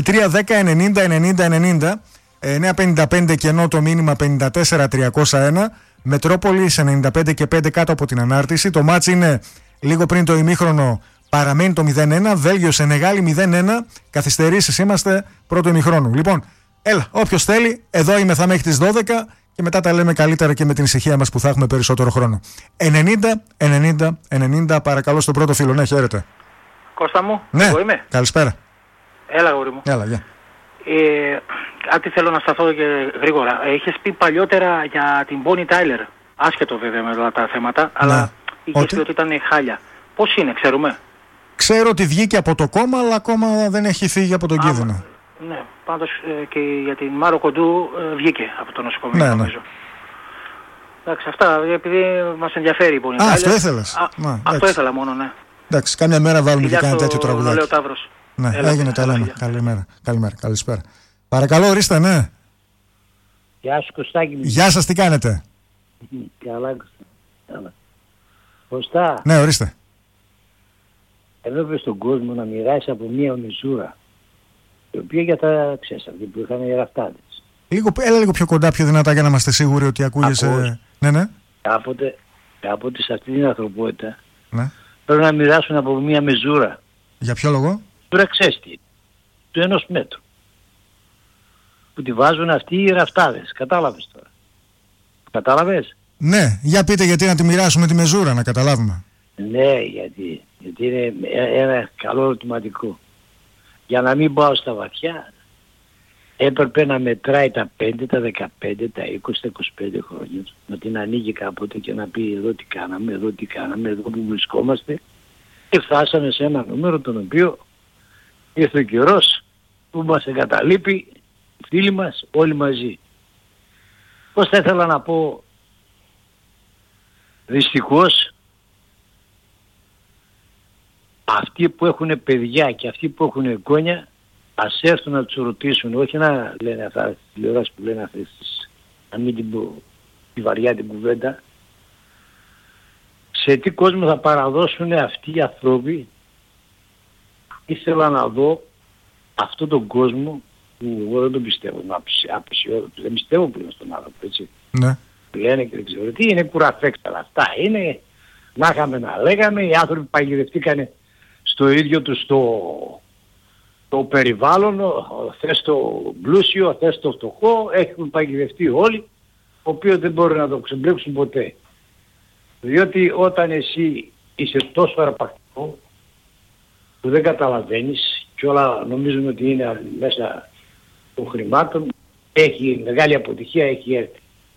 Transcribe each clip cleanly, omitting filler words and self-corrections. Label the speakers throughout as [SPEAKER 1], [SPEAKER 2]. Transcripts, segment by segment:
[SPEAKER 1] 3-10-90-90-90. 9.55 κενό το μήνυμα 54-301. Μετρόπολης 95 και 5 κάτω από την ανάρτηση. Το μάτς είναι λίγο πριν το ημίχρονο, παραμένει το 0-1. Βέλγιο Σενεγάλη 0-1. Καθυστερήσεις είμαστε πρώτο ημίχρονο. Λοιπόν, έλα, όποιος θέλει, εδώ είμαι, θα μέχρι τις 12 και μετά τα λέμε καλύτερα και με την ησυχία μας που θα έχουμε περισσότερο χρόνο. 90-90-90, παρακαλώ στον πρώτο φίλο. Ναι, χαίρετε.
[SPEAKER 2] Κώστα μου,
[SPEAKER 1] ναι,
[SPEAKER 2] εγώ είμαι.
[SPEAKER 1] Καλησπέρα.
[SPEAKER 2] Έλα, γόρι μου.
[SPEAKER 1] Έλα, γεια.
[SPEAKER 2] Κάτι θέλω να σταθώ και γρήγορα. Είχες πει παλιότερα για την Bonnie Tyler, άσχετο βέβαια με όλα τα θέματα, αλλά είχες πει ότι ήταν χάλια. Πώς είναι, ξέρουμε?
[SPEAKER 1] Ξέρω ότι βγήκε από το κόμμα, αλλά ακόμα δεν έχει φύγει από τον κίνδυνο.
[SPEAKER 2] Ναι, πάντως και για την Μάρο Κοντού βγήκε από το νοσοκομείο, νομίζω. Εντάξει, αυτά, επειδή μας ενδιαφέρει η Bonnie Tyler.
[SPEAKER 1] Αυτό ήθελες.
[SPEAKER 2] Αυτό ήθελα μόνο, ναι.
[SPEAKER 1] Εντάξει, κάμια μέρα βάλουμε και κάνει τέτοιο τραγουδάκι. Ναι,
[SPEAKER 2] έλα,
[SPEAKER 1] έγινε, τα λέμε. Καλημέρα, καλησπέρα. Παρακαλώ, ορίστε, ναι.
[SPEAKER 3] Γεια σου, Κωστάκη μου.
[SPEAKER 1] Γεια σας, τι κάνετε?
[SPEAKER 3] Καλά, Κωστά. Κωστά.
[SPEAKER 1] Ναι, ορίστε.
[SPEAKER 3] Έβλεπε στον κόσμο να μοιράσει από μία μεζούρα, η οποία για τα ξέρεις, αυτοί που είχαν οι ραφτάδες.
[SPEAKER 1] Έλα λίγο πιο κοντά, πιο δυνατά, για να είμαστε σίγουροι ότι ακούγεσαι. Ναι.
[SPEAKER 3] Κάποτε σε αυτή την ανθρωπότητα πρέπει να μοιράσουν από μία μεζούρα.
[SPEAKER 1] Για ποιο λόγο?
[SPEAKER 3] Τώρα ξέρεις τι, του 1 μέτρου. Που τη βάζουν αυτοί οι ραφτάδες. Κατάλαβες τώρα? Κατάλαβες?
[SPEAKER 1] Ναι, για πείτε γιατί να τη μοιράσουμε τη μεζούρα, να καταλάβουμε.
[SPEAKER 3] Ναι, γιατί είναι ένα καλό ερωτηματικό. Για να μην πάω στα βαθιά, έπρεπε να μετράει τα 5, τα 15, τα 20, τα 25 χρόνια. Να την ανοίγει κάποτε και να πει εδώ τι κάναμε, εδώ που βρισκόμαστε. Και φτάσαμε σε ένα νούμερο τον οποίο ήρθε ο καιρός που μας εγκαταλείπει, φίλοι μας, όλοι μαζί. Πώς θα ήθελα να πω, δυστυχώς αυτοί που έχουν παιδιά και αυτοί που έχουν εγγόνια ας έρθουν να τους ρωτήσουν, όχι να λένε αυτά τις τηλεοράσεις που λένε αυτές, να μην την πω τη βαριά την κουβέντα, σε τι κόσμο θα παραδώσουν αυτοί οι άνθρωποι. Ήθελα να δω αυτόν τον κόσμο που εγώ δεν τον πιστεύω, δεν πιστεύω πλέον στον άνθρωπο, έτσι.
[SPEAKER 1] Ναι.
[SPEAKER 3] Λένε και δεν ξέρω τι, είναι κουραφέξαλα αυτά, είναι να είχαμε να λέγαμε, οι άνθρωποι παγιδευτήκανε στο ίδιο τους το περιβάλλον, θες το πλούσιο, θες το φτωχό, έχουν παγιδευτεί όλοι, ο οποίος δεν μπορεί να το ξεμπλέξουν ποτέ. Διότι όταν εσύ είσαι τόσο αρπακτικό που δεν καταλαβαίνεις και όλα νομίζουν ότι είναι μέσα των χρημάτων, έχει μεγάλη αποτυχία, έχει έρθει.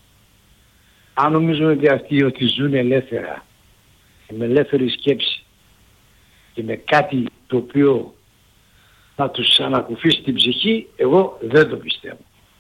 [SPEAKER 3] Αν νομίζουν ότι αυτοί ότι ζουν ελεύθερα και με ελεύθερη σκέψη και με κάτι το οποίο θα τους ανακουφίσει την ψυχή, εγώ δεν το πιστεύω.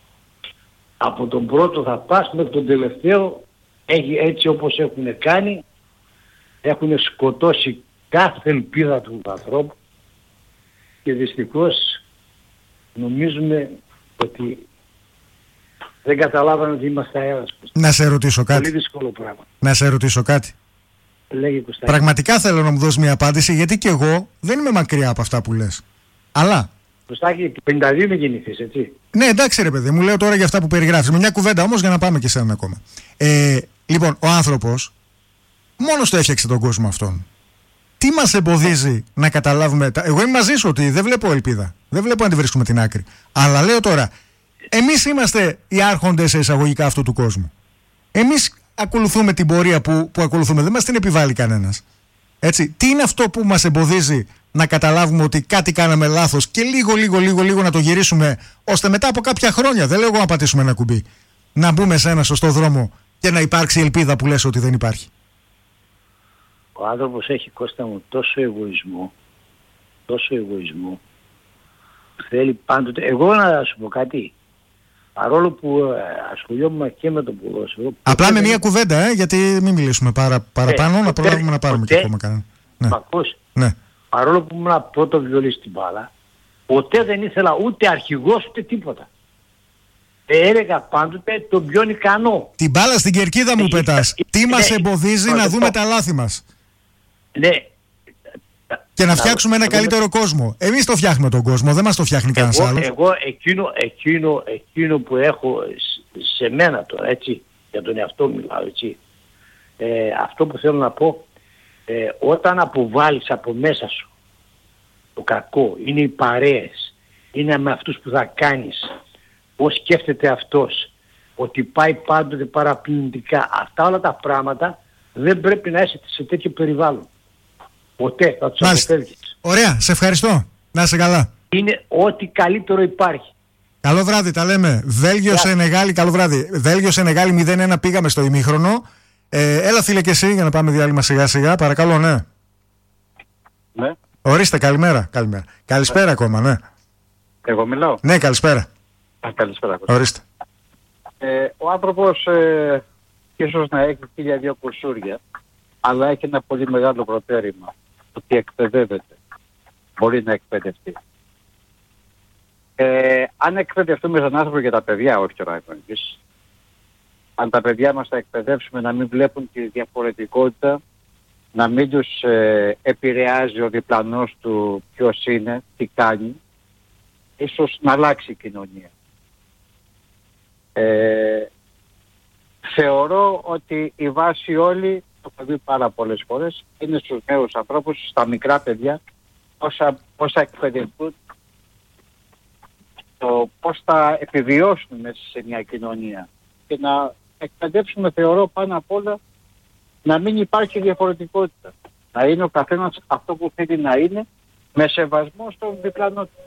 [SPEAKER 3] Από τον πρώτο θα πας μέχρι τον τελευταίο, έχει έτσι όπως έχουν κάνει, έχουν σκοτώσει κάθε ελπίδα του ανθρώπου και δυστυχώς νομίζουμε ότι δεν καταλάβανε ότι είμαστε αέρας.
[SPEAKER 1] Να σε ρωτήσω κάτι.
[SPEAKER 3] Πολύ δύσκολο πράγμα.
[SPEAKER 1] Να σε ρωτήσω κάτι.
[SPEAKER 3] Λέγε, Κωστάκη.
[SPEAKER 1] Πραγματικά θέλω να μου δώσεις μια απάντηση, γιατί και εγώ δεν είμαι μακριά από αυτά που λες. Αλλά...
[SPEAKER 3] Κωστάκη, 52 με γεννηθείς, έτσι.
[SPEAKER 1] Ναι, εντάξει ρε παιδί, μου λέω τώρα για αυτά που περιγράφεις. Με μια κουβέντα όμως για να πάμε και σε έναν ακόμα. Λοιπόν, ο άνθρωπος μόνος το έφτιαξε τον κόσμο αυτόν. Τι μας εμποδίζει να καταλάβουμε... Εγώ είμαι μαζί σου ότι δεν βλέπω ελπίδα. Δεν βλέπω να τη βρίσκουμε την άκρη. Αλλά λέω τώρα, εμείς είμαστε οι άρχοντες εισαγωγικά αυτού του κόσμου. Εμείς ακολουθούμε την πορεία που ακολουθούμε. Δεν μας την επιβάλλει κανένας. Έτσι. Τι είναι αυτό που μας εμποδίζει να καταλάβουμε ότι κάτι κάναμε λάθος και λίγο να το γυρίσουμε, ώστε μετά από κάποια χρόνια, δεν λέω να πατήσουμε ένα κουμπί, να μπούμε σε ένα σωστό δρόμο και να υπάρξει ελπίδα που λες ότι δεν υπάρχει.
[SPEAKER 3] Ο άνθρωπος έχει, Κώστα μου, τόσο εγωισμό, θέλει πάντοτε... Εγώ να σου πω κάτι, παρόλο που ασχολιόμουν και με το ποδόσφαιρο...
[SPEAKER 1] Απλά με μια κουβέντα, γιατί μην μιλήσουμε παραπάνω, να προλάβουμε να πάρουμε και ακόμα κανένα.
[SPEAKER 3] Ναι. Ακούς,
[SPEAKER 1] ναι.
[SPEAKER 3] Παρόλο που ήμουν πρώτο βιολί στην μπάλα, ποτέ δεν ήθελα ούτε αρχηγός ούτε τίποτα. Έλεγα πάντοτε τον πιο ικανό.
[SPEAKER 1] Την μπάλα στην κερκίδα μου πετάς. Τι μας εμποδίζει να δούμε τα λάθη μας.
[SPEAKER 3] Ναι.
[SPEAKER 1] Και να φτιάξουμε ένα καλύτερο κόσμο. Εμείς το φτιάχνουμε τον κόσμο, δεν μας το φτιάχνει κανένας άλλος.
[SPEAKER 3] Εγώ εκείνο που έχω σε μένα τώρα, έτσι, για τον εαυτό μου μιλάω, έτσι. Αυτό που θέλω να πω, όταν αποβάλεις από μέσα σου το κακό, είναι οι παρέες, είναι με αυτούς που θα κάνεις, πώς σκέφτεται αυτός, ότι πάει πάντοτε παραπλανητικά. Αυτά όλα τα πράγματα δεν πρέπει να είσαι σε τέτοιο περιβάλλον. Ποτέ θα τους αποφεύγεις.
[SPEAKER 1] Ωραία, σε ευχαριστώ. Να είσαι καλά.
[SPEAKER 3] Είναι ό,τι καλύτερο υπάρχει.
[SPEAKER 1] Καλό βράδυ, τα λέμε. Βέλγιο-Σενεγάλη, καλό βράδυ. Βέλγιο-Σενεγάλη 0-1 πήγαμε στο ημίχρονο. Έλα φίλε και εσύ για να πάμε διάλειμμα σιγά σιγά. Παρακαλώ, ναι.
[SPEAKER 4] Ναι.
[SPEAKER 1] Ορίστε, καλημέρα. Καλησπέρα ακόμα, ναι.
[SPEAKER 4] Εγώ μιλάω.
[SPEAKER 1] Ναι, καλησπέρα.
[SPEAKER 4] Καλησπέρα.
[SPEAKER 1] Ορίστε.
[SPEAKER 4] Ο άνθρωπος ίσως να έχει 1002 κουρσούρια, αλλά έχει ένα πολύ μεγάλο προτέρημα, ότι εκπαιδεύεται. Μπορεί να εκπαιδευτεί. Αν εκπαιδευτούμε σαν άνθρωποι για τα παιδιά, όχι τώρα εμείς, αν τα παιδιά μας τα εκπαιδεύσουμε να μην βλέπουν τη διαφορετικότητα, να μην τους επηρεάζει ο διπλανός του ποιος είναι, τι κάνει, ίσως να αλλάξει η κοινωνία. Θεωρώ ότι η βάση όλη, το έχω δει πάρα πολλές φορές, είναι στους νέους ανθρώπους, στα μικρά παιδιά, πώς θα εκπαιδευτούν, το πώς θα επιβιώσουν μέσα σε μια κοινωνία. Και να εκπαιδεύσουμε, θεωρώ, πάνω απ' όλα, να μην υπάρχει διαφορετικότητα. Να είναι ο καθένας αυτό που θέλει να είναι, με σεβασμό στον διπλανό του.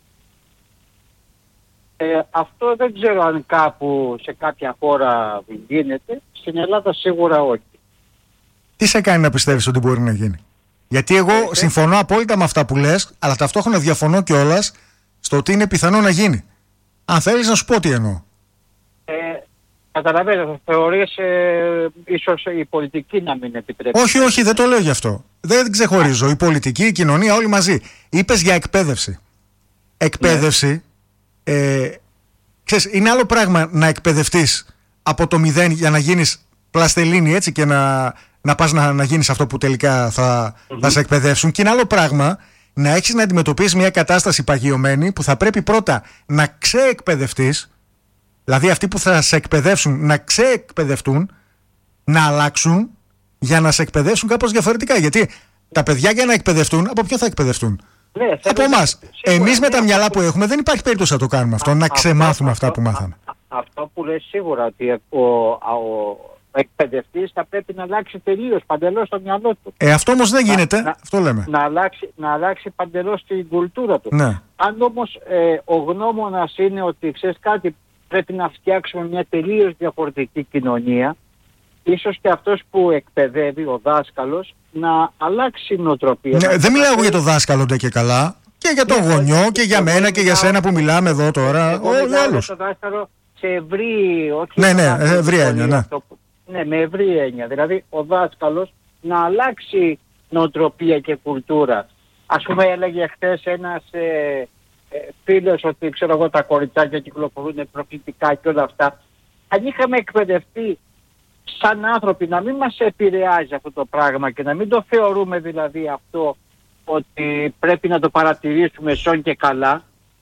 [SPEAKER 4] Αυτό δεν ξέρω αν κάπου σε κάποια χώρα γίνεται. Στην Ελλάδα σίγουρα όχι.
[SPEAKER 1] Τι σε κάνει να πιστεύεις ότι μπορεί να γίνει? Γιατί εγώ συμφωνώ απόλυτα με αυτά που λες, αλλά ταυτόχρονα διαφωνώ κιόλας στο ότι είναι πιθανό να γίνει. Αν θέλεις να σου πω τι εννοώ.
[SPEAKER 4] Καταλαβαίνετε, θεωρείς ίσως η πολιτική να μην επιτρέπει.
[SPEAKER 1] Όχι, δεν το λέω γι' αυτό. Δεν ξεχωρίζω. Η πολιτική, η κοινωνία, όλοι μαζί. Είπες για εκπαίδευση. Εκπαίδευση, ξέρεις, είναι άλλο πράγμα να εκπαιδευτείς από το μηδέν για να γίνεις πλαστελίνη, έτσι, και να πας να γίνεις αυτό που τελικά θα σε εκπαιδεύσουν. Και είναι άλλο πράγμα να έχεις να αντιμετωπίσεις μια κατάσταση παγιωμένη που θα πρέπει πρώτα να ξεεκπαιδευτείς, δηλαδή αυτοί που θα σε εκπαιδεύσουν να ξεεκπαιδευτούν, να αλλάξουν για να σε εκπαιδεύσουν κάπως διαφορετικά. Γιατί τα παιδιά για να εκπαιδευτούν, από ποιο θα εκπαιδευτούν?
[SPEAKER 4] Ναι,
[SPEAKER 1] από εμάς. Εμείς με τα μυαλά που έχουμε δεν υπάρχει περίπτωση να το κάνουμε αυτό, να ξεμάθουμε αυτά που μάθαμε. Αυτό
[SPEAKER 4] που λέει σίγουρα, ότι ο εκπαιδευτής θα πρέπει να αλλάξει τελείως, παντελώς το μυαλό του.
[SPEAKER 1] Αυτό όμως δεν γίνεται, αυτό λέμε.
[SPEAKER 4] Να αλλάξει παντελώς την κουλτούρα του.
[SPEAKER 1] Ναι.
[SPEAKER 4] Αν όμως ο γνώμονας είναι ότι, ξέρεις κάτι, πρέπει να φτιάξουμε μια τελείως διαφορετική κοινωνία, ίσως και αυτός που εκπαιδεύει, ο δάσκαλος, να αλλάξει νοοτροπία.
[SPEAKER 1] Ναι, δεν μιλάω για το δάσκαλο ντε και καλά, και για τον γονιό και για μένα και για σένα που μιλάμε εδώ τώρα.
[SPEAKER 4] Όλοι άλλους. Το δάσκαλο σε ευρύ, όχι.
[SPEAKER 1] Ναι, ευρύ έννοια, ναι.
[SPEAKER 4] Ναι, με ευρύ έννοια. Δηλαδή ο δάσκαλος να αλλάξει νοοτροπία και κουλτούρα. Ας πούμε, έλεγε χθες ένας φίλος ότι, ξέρω εγώ, τα κοριτσάκια κυκλοφορούν προκλητικά και όλα αυτά. Αν είχαμε εκπαιδευτεί σαν άνθρωποι να μην μας επηρεάζει αυτό το πράγμα και να μην το θεωρούμε δηλαδή αυτό ότι πρέπει να το παρατηρήσουμε σόν και καλά,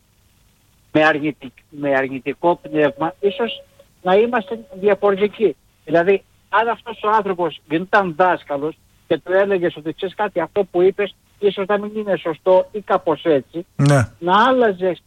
[SPEAKER 4] με αρνητικό πνεύμα, ίσως να είμαστε διαφορετικοί. Δηλαδή, αν αυτός ο άνθρωπος γινόταν δάσκαλος και του έλεγες ότι, ξέρεις κάτι, αυτό που είπες ίσως να μην είναι σωστό ή κάπως έτσι,
[SPEAKER 1] ναι,
[SPEAKER 4] να άλλαζες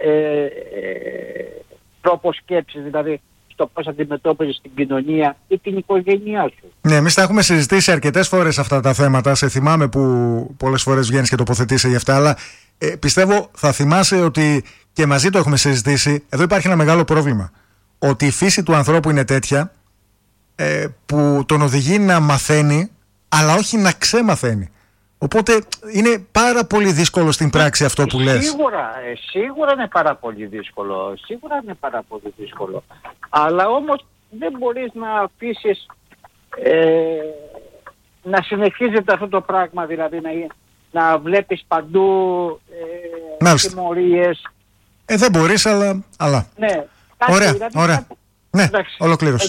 [SPEAKER 4] τρόπο σκέψης, δηλαδή στο πώς αντιμετώπιζες την κοινωνία ή την οικογένειά σου.
[SPEAKER 1] Ναι, εμείς τα έχουμε συζητήσει αρκετές φορές αυτά τα θέματα. Σε θυμάμαι που πολλές φορές βγαίνεις και τοποθετείσαι γι' αυτά, αλλά πιστεύω θα θυμάσαι ότι και μαζί το έχουμε συζητήσει. Εδώ υπάρχει ένα μεγάλο πρόβλημα. Ότι η φύση του ανθρώπου είναι τέτοια που τον οδηγεί να μαθαίνει, αλλά όχι να ξεμαθαίνει. Οπότε είναι πάρα πολύ δύσκολο στην πράξη αυτό που λες.
[SPEAKER 4] Σίγουρα είναι πάρα πολύ δύσκολο. Αλλά όμως δεν μπορείς να αφήσεις να συνεχίζεται αυτό το πράγμα, δηλαδή να βλέπεις παντού τιμωρίες.
[SPEAKER 1] Δεν μπορείς, αλλά...
[SPEAKER 4] Ναι.
[SPEAKER 1] Ωραία,
[SPEAKER 4] δηλαδή,
[SPEAKER 1] ωραία. Ναι, ολοκλήρωσε.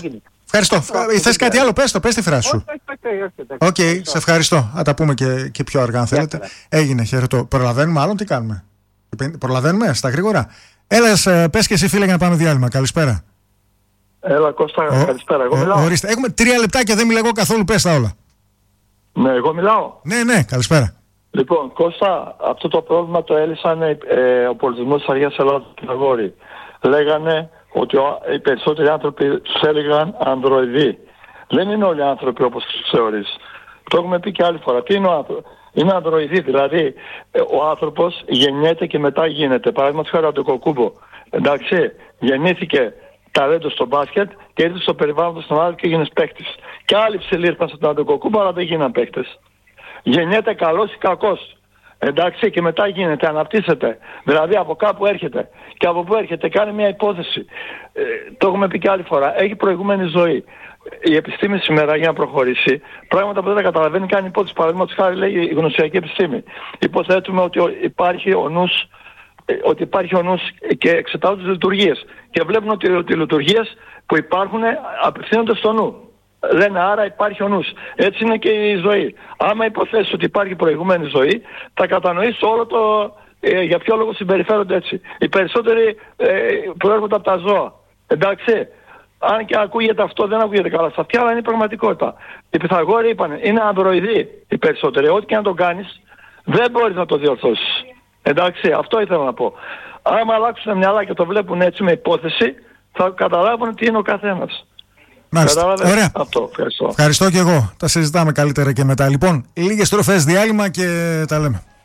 [SPEAKER 1] Ευχαριστώ. Θες κάτι άλλο, πες τη φράση σου. Οκ, σε ευχαριστώ. Θα τα πούμε και πιο αργά αν θέλετε. Έγινε, χαιρετώ. Προλαβαίνουμε άλλον, τι κάνουμε? Προλαβαίνουμε στα γρήγορα. Έλα, πες και εσύ φίλε για να πάμε διάλειμμα. Καλησπέρα.
[SPEAKER 5] Έλα Κώστα, καλησπέρα. Εγώ μιλάω.
[SPEAKER 1] Ορίστε. Έχουμε 3 λεπτά και δεν μιλάω εγώ καθόλου, πες τα όλα.
[SPEAKER 5] Ναι, εγώ μιλάω.
[SPEAKER 1] Ναι, καλησπέρα.
[SPEAKER 5] Λοιπόν, Κώστα, αυτό το πρόβλημα το έλυσαν ο πολιτισμός της Αγίας Ελλάδας στην Αγόρη. Λέγανε ότι οι περισσότεροι άνθρωποι τους έλεγαν ανδροειδή. Δεν είναι όλοι άνθρωποι όπως τους θεωρείς. Το έχουμε πει και άλλη φορά. Τι είναι ο άνθρωπος? Είναι ανδροειδή, δηλαδή ο άνθρωπος γεννιέται και μετά γίνεται. Παραδείγματος χάρη Αντετοκούνμπο. Εντάξει, γεννήθηκε ταλέντο στο μπάσκετ και ήρθε στο περιβάλλον στον άλλο και έγινες παίκτης. Και άλλοι ψηλοί ήρθαν στον Αντετοκούνμπο αλλά δεν γίναν παίκτες. Γεννιέται καλός ή κακός. Εντάξει, και μετά γίνεται, αναπτύσσεται. Δηλαδή από κάπου έρχεται. Και από πού έρχεται, κάνει μια υπόθεση. Το έχουμε πει και άλλη φορά. Έχει προηγούμενη ζωή. Η επιστήμη σήμερα για να προχωρήσει, πράγματα που δεν τα καταλαβαίνει, κάνει υπόθεση. Παραδείγματος χάρη λέει η γνωσιακή επιστήμη. Υποθέτουμε ότι υπάρχει ο νους και εξετάζουν τις λειτουργίες. Και βλέπουν ότι οι λειτουργίες που υπάρχουν απευθύνονται στο νου. Λένε άρα υπάρχει ο νους. Έτσι είναι και η ζωή. Άμα υποθέσεις ότι υπάρχει προηγούμενη ζωή, θα κατανοήσεις όλο το για ποιο λόγο συμπεριφέρονται έτσι. Οι περισσότεροι προέρχονται από τα ζώα. Εντάξει. Αν και ακούγεται αυτό, δεν ακούγεται καλά στα αυτιά, αλλά είναι η πραγματικότητα. Οι Πυθαγόροι είπαν, είναι ανδροειδή οι περισσότεροι. Ό,τι και να το κάνεις, δεν μπορείς να το διορθώσεις. Εντάξει, αυτό ήθελα να πω. Άμα αλλάξουν μυαλά και το βλέπουν έτσι με υπόθεση, θα καταλάβουν τι είναι ο καθένας.
[SPEAKER 1] Μάλιστα. Ωραία.
[SPEAKER 5] Αυτό.
[SPEAKER 1] Ευχαριστώ και εγώ. Τα συζητάμε καλύτερα και μετά. Λοιπόν, λίγες στροφές διάλειμμα και τα λέμε.